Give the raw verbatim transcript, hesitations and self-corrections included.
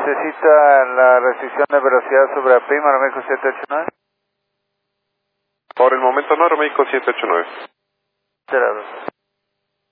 ¿Necesita la restricción de velocidad sobre la prima, Aeroméxico siete ocho nueve? Por el momento no, Aeroméxico siete ocho nueve. Será.